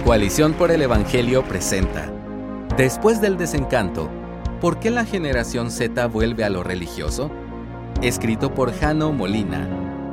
Coalición por el Evangelio presenta Después del desencanto, ¿por qué la generación Z vuelve a lo religioso? Escrito por Jano Molina.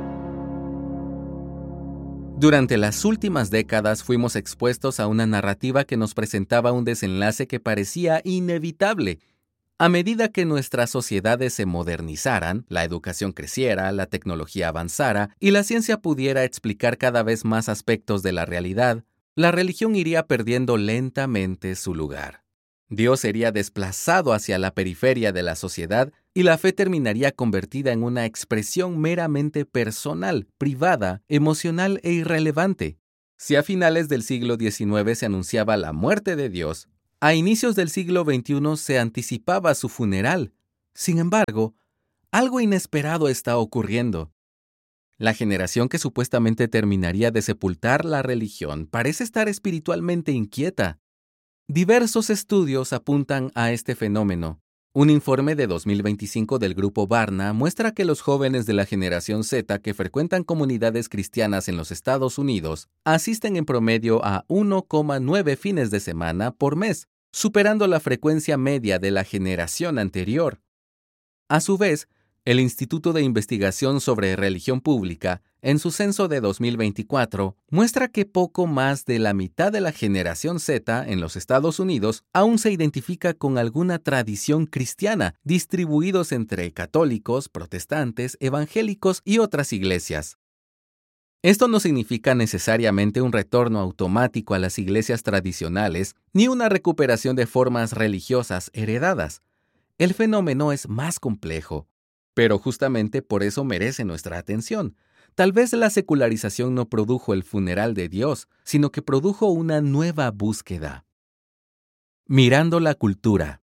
Durante las últimas décadas fuimos expuestos a una narrativa que nos presentaba un desenlace que parecía inevitable. A medida que nuestras sociedades se modernizaran, la educación creciera, la tecnología avanzara y la ciencia pudiera explicar cada vez más aspectos de la realidad, la religión iría perdiendo lentamente su lugar. Dios sería desplazado hacia la periferia de la sociedad y la fe terminaría convertida en una expresión meramente personal, privada, emocional e irrelevante. Si a finales del siglo XIX se anunciaba la muerte de Dios, a inicios del siglo XXI se anticipaba su funeral. Sin embargo, algo inesperado está ocurriendo. La generación que supuestamente terminaría de sepultar la religión parece estar espiritualmente inquieta. Diversos estudios apuntan a este fenómeno. Un informe de 2025 del Grupo Barna muestra que los jóvenes de la generación Z que frecuentan comunidades cristianas en los Estados Unidos asisten en promedio a 1,9 fines de semana por mes, superando la frecuencia media de la generación anterior. A su vez, el Instituto de Investigación sobre Religión Pública, en su censo de 2024, muestra que poco más de la mitad de la generación Z en los Estados Unidos aún se identifica con alguna tradición cristiana, distribuidos entre católicos, protestantes, evangélicos y otras iglesias. Esto no significa necesariamente un retorno automático a las iglesias tradicionales, ni una recuperación de formas religiosas heredadas. El fenómeno es más complejo. Pero justamente por eso merece nuestra atención. Tal vez la secularización no produjo el funeral de Dios, sino que produjo una nueva búsqueda. Mirando la cultura.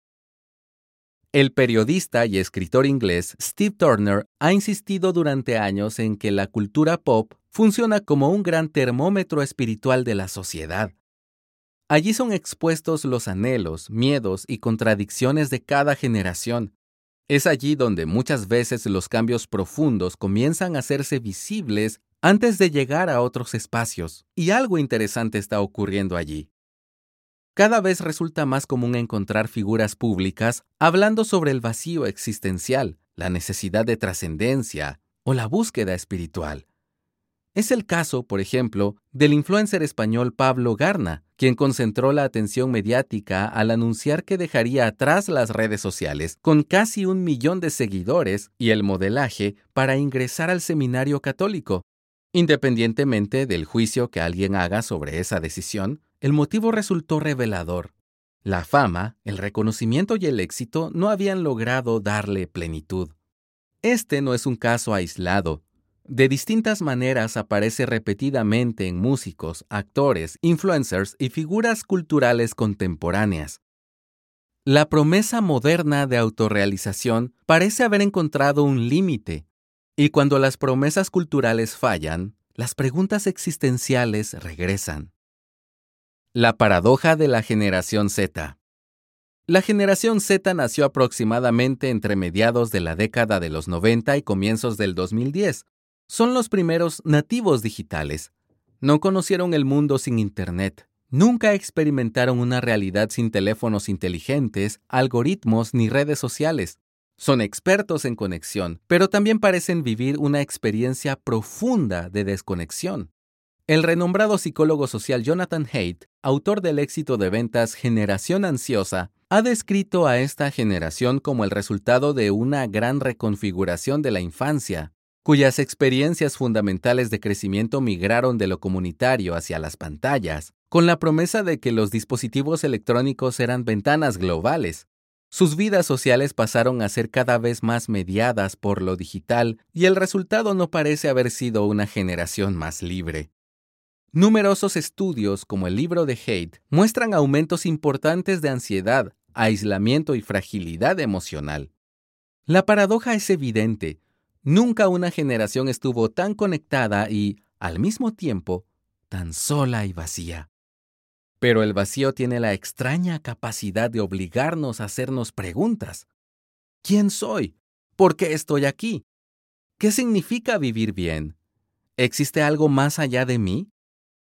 El periodista y escritor inglés Steve Turner ha insistido durante años en que la cultura pop funciona como un gran termómetro espiritual de la sociedad. Allí son expuestos los anhelos, miedos y contradicciones de cada generación. Es allí donde muchas veces los cambios profundos comienzan a hacerse visibles antes de llegar a otros espacios, y algo interesante está ocurriendo allí. Cada vez resulta más común encontrar figuras públicas hablando sobre el vacío existencial, la necesidad de trascendencia o la búsqueda espiritual. Es el caso, por ejemplo, del influencer español Pablo Garna, quien concentró la atención mediática al anunciar que dejaría atrás las redes sociales con casi 1 millón de seguidores y el modelaje para ingresar al seminario católico. Independientemente del juicio que alguien haga sobre esa decisión, el motivo resultó revelador. La fama, el reconocimiento y el éxito no habían logrado darle plenitud. Este no es un caso aislado. De distintas maneras aparece repetidamente en músicos, actores, influencers y figuras culturales contemporáneas. La promesa moderna de autorrealización parece haber encontrado un límite, y cuando las promesas culturales fallan, las preguntas existenciales regresan. La paradoja de la generación Z. La generación Z nació aproximadamente entre mediados de la década de los 90 y comienzos del 2010. Son los primeros nativos digitales. No conocieron el mundo sin Internet. Nunca experimentaron una realidad sin teléfonos inteligentes, algoritmos ni redes sociales. Son expertos en conexión, pero también parecen vivir una experiencia profunda de desconexión. El renombrado psicólogo social Jonathan Haidt, autor del éxito de ventas Generación Ansiosa, ha descrito a esta generación como el resultado de una gran reconfiguración de la infancia, cuyas experiencias fundamentales de crecimiento migraron de lo comunitario hacia las pantallas, con la promesa de que los dispositivos electrónicos eran ventanas globales. Sus vidas sociales pasaron a ser cada vez más mediadas por lo digital y el resultado no parece haber sido una generación más libre. Numerosos estudios, como el libro de Haidt, muestran aumentos importantes de ansiedad, aislamiento y fragilidad emocional. La paradoja es evidente. Nunca una generación estuvo tan conectada y, al mismo tiempo, tan sola y vacía. Pero el vacío tiene la extraña capacidad de obligarnos a hacernos preguntas. ¿Quién soy? ¿Por qué estoy aquí? ¿Qué significa vivir bien? ¿Existe algo más allá de mí?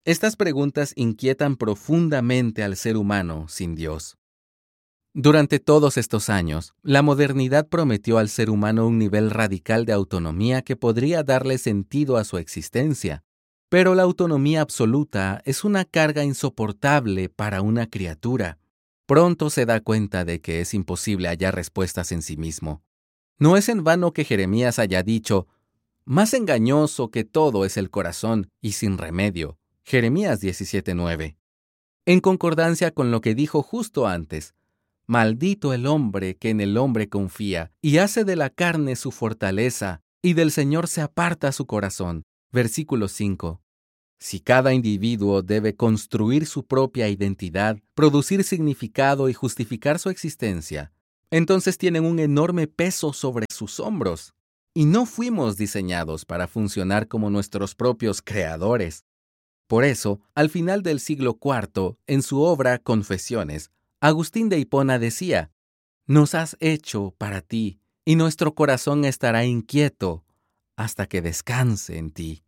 Estas preguntas inquietan profundamente al ser humano sin Dios. Durante todos estos años, la modernidad prometió al ser humano un nivel radical de autonomía que podría darle sentido a su existencia. Pero la autonomía absoluta es una carga insoportable para una criatura. Pronto se da cuenta de que es imposible hallar respuestas en sí mismo. No es en vano que Jeremías haya dicho: «Más engañoso que todo es el corazón y sin remedio». Jeremías 17:9. En concordancia con lo que dijo justo antes: «Maldito el hombre que en el hombre confía y hace de la carne su fortaleza, y del Señor se aparta su corazón». Versículo 5. Si cada individuo debe construir su propia identidad, producir significado y justificar su existencia, entonces tienen un enorme peso sobre sus hombros. Y no fuimos diseñados para funcionar como nuestros propios creadores. Por eso, al final del siglo IV, en su obra Confesiones, Agustín de Hipona decía: «Nos has hecho para ti, y nuestro corazón estará inquieto hasta que descanse en ti».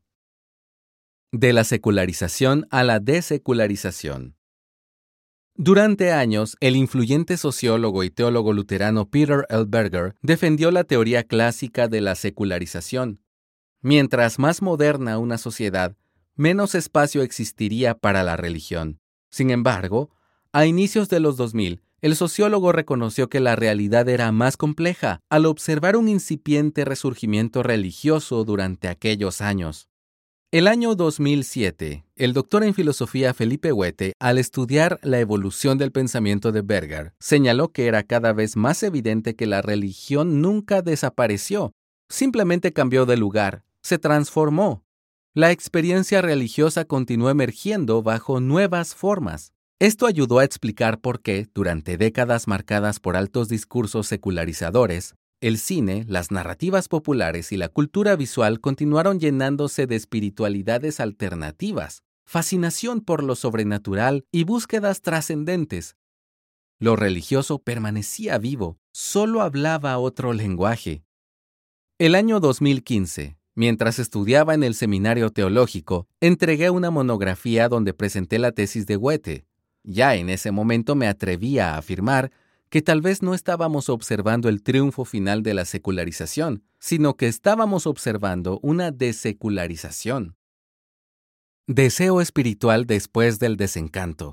De la secularización a la desecularización. Durante años, el influyente sociólogo y teólogo luterano Peter L. Berger defendió la teoría clásica de la secularización. Mientras más moderna una sociedad, menos espacio existiría para la religión. Sin embargo, a inicios de los 2000, el sociólogo reconoció que la realidad era más compleja al observar un incipiente resurgimiento religioso durante aquellos años. El año 2007, el doctor en filosofía Felipe Huete, al estudiar la evolución del pensamiento de Berger, señaló que era cada vez más evidente que la religión nunca desapareció, simplemente cambió de lugar, se transformó. La experiencia religiosa continuó emergiendo bajo nuevas formas. Esto ayudó a explicar por qué, durante décadas marcadas por altos discursos secularizadores, el cine, las narrativas populares y la cultura visual continuaron llenándose de espiritualidades alternativas, fascinación por lo sobrenatural y búsquedas trascendentes. Lo religioso permanecía vivo, solo hablaba otro lenguaje. El año 2015, mientras estudiaba en el seminario teológico, entregué una monografía donde presenté la tesis de Huete. Ya en ese momento me atrevía a afirmar que tal vez no estábamos observando el triunfo final de la secularización, sino que estábamos observando una desecularización. Deseo espiritual después del desencanto.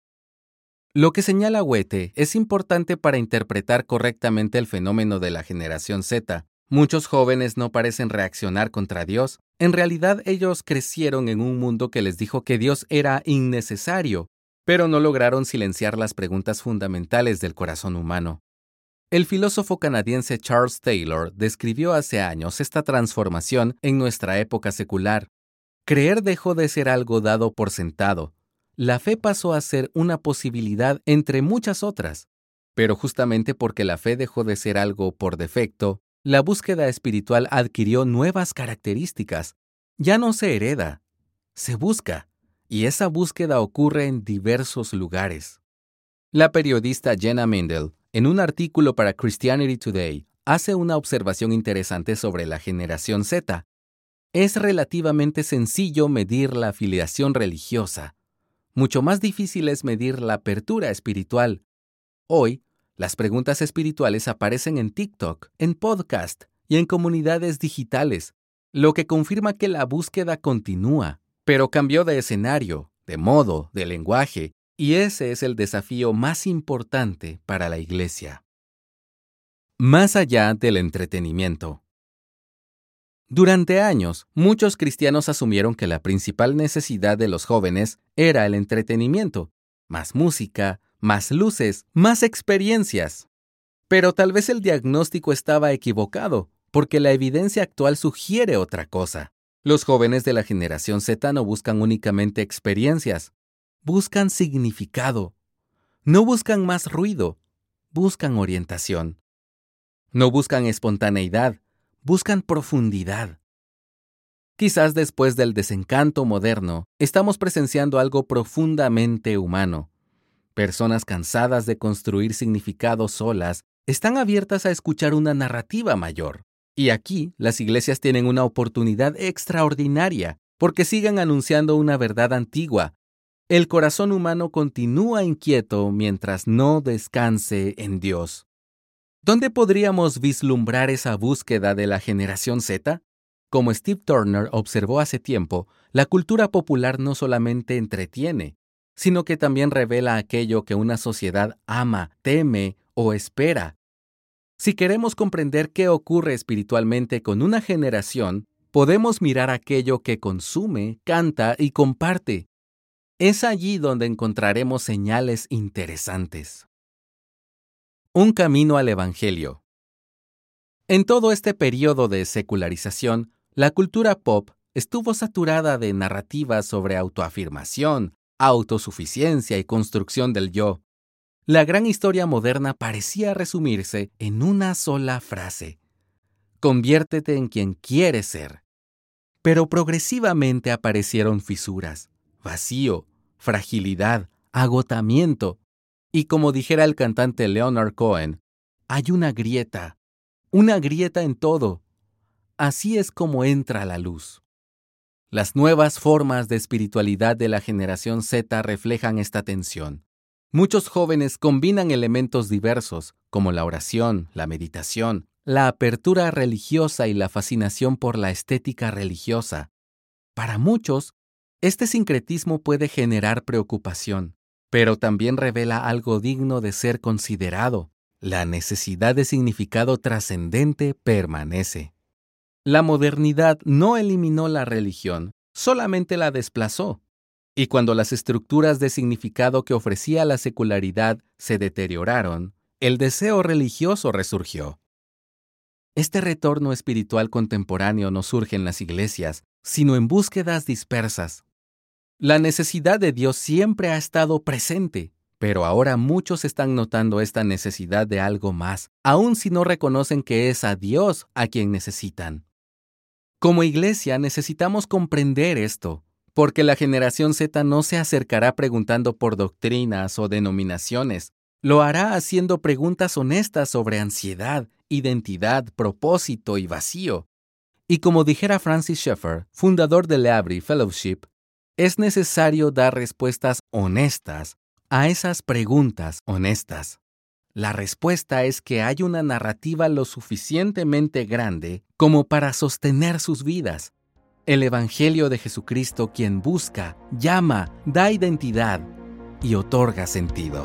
Lo que señala Huete es importante para interpretar correctamente el fenómeno de la generación Z. Muchos jóvenes no parecen reaccionar contra Dios. En realidad, ellos crecieron en un mundo que les dijo que Dios era innecesario, pero no lograron silenciar las preguntas fundamentales del corazón humano. El filósofo canadiense Charles Taylor describió hace años esta transformación en nuestra época secular. Creer dejó de ser algo dado por sentado. La fe pasó a ser una posibilidad entre muchas otras. Pero justamente porque la fe dejó de ser algo por defecto, la búsqueda espiritual adquirió nuevas características. Ya no se hereda, se busca. Y esa búsqueda ocurre en diversos lugares. La periodista Jenna Mendel, en un artículo para Christianity Today, hace una observación interesante sobre la generación Z. Es relativamente sencillo medir la afiliación religiosa. Mucho más difícil es medir la apertura espiritual. Hoy, las preguntas espirituales aparecen en TikTok, en podcast y en comunidades digitales, lo que confirma que la búsqueda continúa. Pero cambió de escenario, de modo, de lenguaje, y ese es el desafío más importante para la Iglesia. Más allá del entretenimiento. Durante años, muchos cristianos asumieron que la principal necesidad de los jóvenes era el entretenimiento, más música, más luces, más experiencias. Pero tal vez el diagnóstico estaba equivocado, porque la evidencia actual sugiere otra cosa. Los jóvenes de la generación Z no buscan únicamente experiencias, buscan significado. No buscan más ruido, buscan orientación. No buscan espontaneidad, buscan profundidad. Quizás después del desencanto moderno, estamos presenciando algo profundamente humano. Personas cansadas de construir significados solas están abiertas a escuchar una narrativa mayor. Y aquí, las iglesias tienen una oportunidad extraordinaria, porque siguen anunciando una verdad antigua. El corazón humano continúa inquieto mientras no descanse en Dios. ¿Dónde podríamos vislumbrar esa búsqueda de la generación Z? Como Steve Turner observó hace tiempo, la cultura popular no solamente entretiene, sino que también revela aquello que una sociedad ama, teme o espera. Si queremos comprender qué ocurre espiritualmente con una generación, podemos mirar aquello que consume, canta y comparte. Es allí donde encontraremos señales interesantes. Un camino al Evangelio. En todo este periodo de secularización, la cultura pop estuvo saturada de narrativas sobre autoafirmación, autosuficiencia y construcción del yo. La gran historia moderna parecía resumirse en una sola frase: conviértete en quien quieres ser. Pero progresivamente aparecieron fisuras, vacío, fragilidad, agotamiento. Y como dijera el cantante Leonard Cohen, hay una grieta en todo. Así es como entra la luz. Las nuevas formas de espiritualidad de la generación Z reflejan esta tensión. Muchos jóvenes combinan elementos diversos, como la oración, la meditación, la apertura religiosa y la fascinación por la estética religiosa. Para muchos, este sincretismo puede generar preocupación, pero también revela algo digno de ser considerado. La necesidad de significado trascendente permanece. La modernidad no eliminó la religión, solamente la desplazó. Y cuando las estructuras de significado que ofrecía la secularidad se deterioraron, el deseo religioso resurgió. Este retorno espiritual contemporáneo no surge en las iglesias, sino en búsquedas dispersas. La necesidad de Dios siempre ha estado presente, pero ahora muchos están notando esta necesidad de algo más, aun si no reconocen que es a Dios a quien necesitan. Como iglesia necesitamos comprender esto, porque la generación Z no se acercará preguntando por doctrinas o denominaciones. Lo hará haciendo preguntas honestas sobre ansiedad, identidad, propósito y vacío. Y como dijera Francis Schaeffer, fundador de L'Abri Fellowship, es necesario dar respuestas honestas a esas preguntas honestas. La respuesta es que hay una narrativa lo suficientemente grande como para sostener sus vidas. El Evangelio de Jesucristo, quien busca, llama, da identidad y otorga sentido.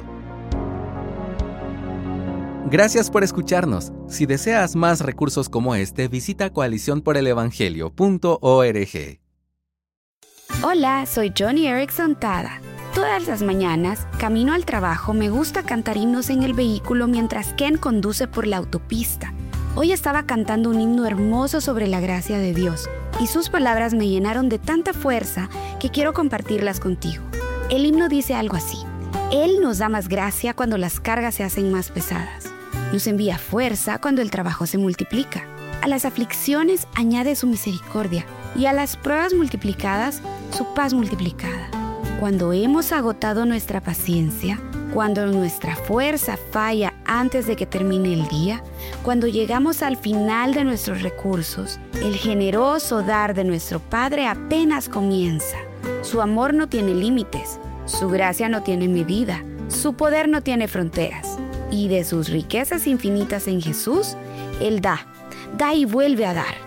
Gracias por escucharnos. Si deseas más recursos como este, visita coaliciónporelevangelio.org. Hola, soy Johnny Erickson Tada. Todas las mañanas, camino al trabajo, me gusta cantar himnos en el vehículo mientras Ken conduce por la autopista. Hoy estaba cantando un himno hermoso sobre la gracia de Dios, y sus palabras me llenaron de tanta fuerza que quiero compartirlas contigo. El himno dice algo así: Él nos da más gracia cuando las cargas se hacen más pesadas. Nos envía fuerza cuando el trabajo se multiplica. A las aflicciones añade su misericordia, y a las pruebas multiplicadas, su paz multiplicada. Cuando hemos agotado nuestra paciencia, cuando nuestra fuerza falla antes de que termine el día, cuando llegamos al final de nuestros recursos, el generoso dar de nuestro Padre apenas comienza. Su amor no tiene límites, su gracia no tiene medida, su poder no tiene fronteras. Y de sus riquezas infinitas en Jesús, Él da y vuelve a dar.